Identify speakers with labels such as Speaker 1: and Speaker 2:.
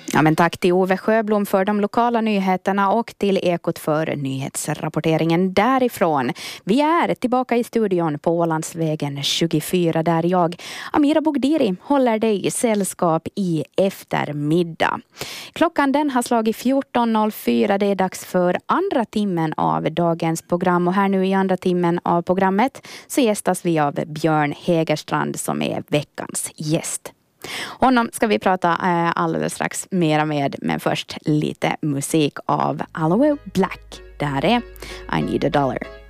Speaker 1: Ja, men tack till Ove Sjöblom för de lokala nyheterna och till Ekot för nyhetsrapporteringen därifrån. Vi är tillbaka i studion på Ålandsvägen 24 där jag, Amira Bogdiri, håller dig i sällskap i eftermiddag. Klockan den har slagit 14.04. Det är dags för andra timmen av dagens program och här nu i andra timmen av programmet så gästas vi av Björn Hägerstrand som är veckans gäst. Honom ska vi prata alldeles strax mera med, men först lite musik av Aloe Black. Där är I Need a Dollar.